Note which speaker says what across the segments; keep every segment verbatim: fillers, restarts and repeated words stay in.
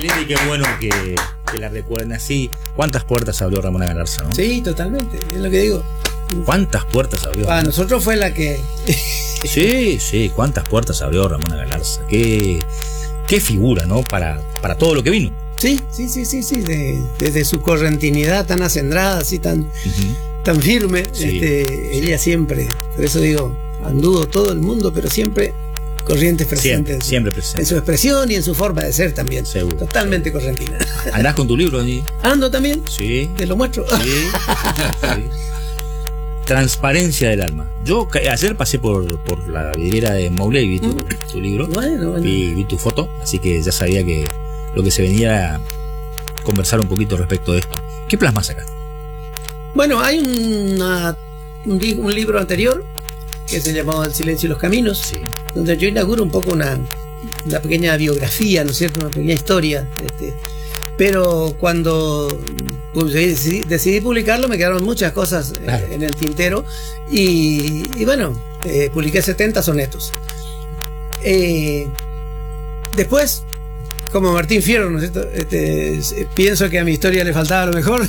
Speaker 1: lindo y qué bueno que, que la recuerden así. ¿Cuántas puertas abrió Ramona Galarza, no?
Speaker 2: Sí, totalmente, es lo que digo.
Speaker 1: ¿Cuántas puertas abrió?
Speaker 2: Para nosotros fue la que...
Speaker 1: Sí, sí, cuántas puertas abrió Ramona Galarza. Qué, qué figura, ¿no? Para, para todo lo que vino.
Speaker 2: Sí, sí, sí, sí, sí. De, desde su correntinidad tan acendrada, así tan, uh-huh. tan firme, sí, este, sí. Ella siempre, por eso digo, anduvo todo el mundo, pero siempre corrientes presentes.
Speaker 1: Siempre, siempre presente.
Speaker 2: En su expresión y en su forma de ser también.
Speaker 1: Seguro.
Speaker 2: Totalmente seguro. Correntina.
Speaker 1: ¿Andás con tu libro, Andy?
Speaker 2: Ando también.
Speaker 1: Sí.
Speaker 2: Te lo muestro.
Speaker 1: Sí. Sí. Transparencia del alma. Yo ayer pasé por, por la vidriera de Maulé y vi tu, mm. tu libro.
Speaker 2: Bueno, bueno.
Speaker 1: Vi, vi tu foto, así que ya sabía que lo que se venía era conversar un poquito respecto de esto. ¿Qué plasmas acá?
Speaker 2: Bueno, hay una, un, un libro anterior que se llamaba El silencio y los caminos,
Speaker 1: sí,
Speaker 2: donde yo inauguro un poco una, una pequeña biografía, ¿no es cierto? Una pequeña historia. Este, pero cuando pues, decidí, decidí publicarlo me quedaron muchas cosas claro. eh, en el tintero y, y bueno, eh, publiqué setenta sonetos. Eh, después, como Martín Fierro, ¿no es cierto? Este, pienso que a mi historia le faltaba lo mejor.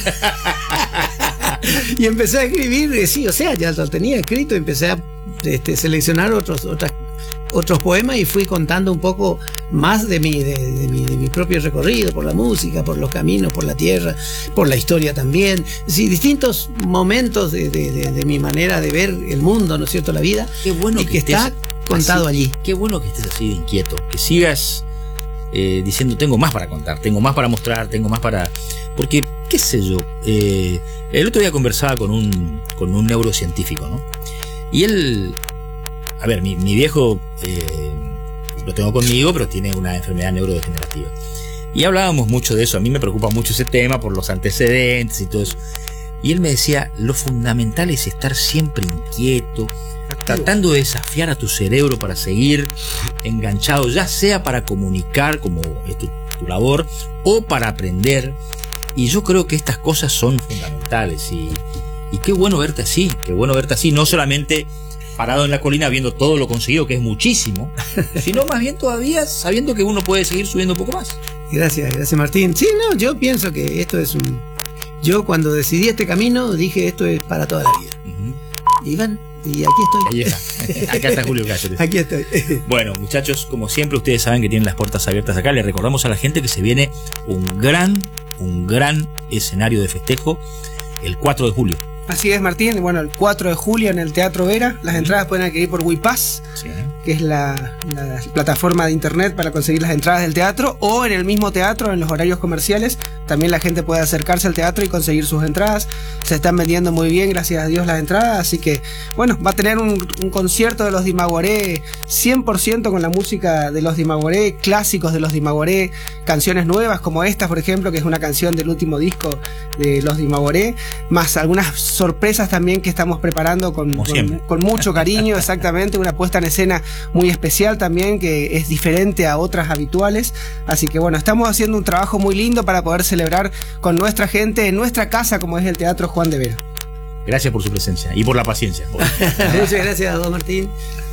Speaker 2: Y empecé a escribir, sí, o sea, ya lo tenía escrito, empecé a este, seleccionar otros, otras, otros poemas y fui contando un poco más de mi, de, de, mi, de mi propio recorrido por la música, por los caminos, por la tierra, por la historia también. Sí, distintos momentos de, de, de, de mi manera de ver el mundo, ¿no es cierto? La vida.
Speaker 1: Qué bueno
Speaker 2: y
Speaker 1: que,
Speaker 2: que está contado
Speaker 1: así,
Speaker 2: allí.
Speaker 1: Qué bueno que estés así de inquieto, que sigas eh, diciendo tengo más para contar, tengo más para mostrar, tengo más para... Porque, qué sé yo, eh, el otro día conversaba con un, con un neurocientífico, ¿no? Y él, a ver, mi, mi viejo eh, lo tengo conmigo, pero tiene una enfermedad neurodegenerativa. Y hablábamos mucho de eso, a mí me preocupa mucho ese tema por los antecedentes y todo eso. Y él me decía, lo fundamental es estar siempre inquieto, tratando de desafiar a tu cerebro para seguir enganchado, ya sea para comunicar, como es tu, tu labor, o para aprender. Y yo creo que estas cosas son fundamentales. Y, y qué bueno verte así, qué bueno verte así, no solamente parado en la colina viendo todo lo conseguido, que es muchísimo, sino más bien todavía sabiendo que uno puede seguir subiendo un poco más.
Speaker 2: Gracias, gracias Martín. Sí, no, yo pienso que esto es un... Yo cuando decidí este camino dije esto es para toda la vida. Uh-huh. Y bueno, y aquí estoy.
Speaker 1: Ahí está. Acá está Julio Cáceres.
Speaker 2: Aquí estoy.
Speaker 1: Bueno, muchachos, como siempre ustedes saben que tienen las puertas abiertas acá. Les recordamos a la gente que se viene un gran, un gran escenario de festejo el cuatro de julio.
Speaker 3: Así es, Martín. Bueno, el cuatro de julio en el Teatro Vera. Las entradas pueden adquirir por WePass, sí, que es la, la plataforma de internet para conseguir las entradas del teatro, o en el mismo teatro, en los horarios comerciales. También la gente puede acercarse al teatro y conseguir sus entradas. Se están vendiendo muy bien, gracias a Dios, las entradas. Así que, bueno, va a tener un, un concierto de los Dimagoré cien por ciento con la música de los Dimagoré, clásicos de los Dimagoré, canciones nuevas como esta, por ejemplo, que es una canción del último disco de los Dimagoré, más algunas sorpresas también que estamos preparando con, con, con mucho cariño, exactamente, una puesta en escena muy especial también, que es diferente a otras habituales. Así que bueno, estamos haciendo un trabajo muy lindo para poder celebrar con nuestra gente en nuestra casa, como es el Teatro Juan de Vera.
Speaker 1: Gracias por su presencia y por la paciencia.
Speaker 2: Muchas gracias, don Martín.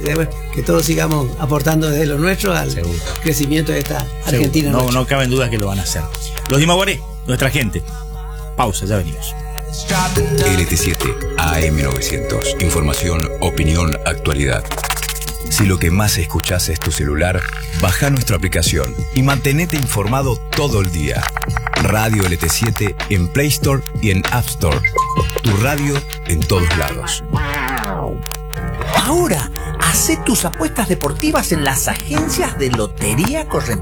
Speaker 2: Que todos sigamos aportando desde lo nuestro al Seguro. crecimiento de esta Argentina.
Speaker 1: No, no caben dudas que lo van a hacer. Los Dimagoré, nuestra gente. Pausa, ya venimos.
Speaker 4: L T siete A M novecientos. Información, opinión, actualidad. Si lo que más escuchás es tu celular, baja nuestra aplicación y mantenete informado todo el día. Radio L T siete en Play Store y en App Store. Tu radio en todos lados.
Speaker 5: Ahora, hacé tus apuestas deportivas en las agencias de Lotería Corrientes.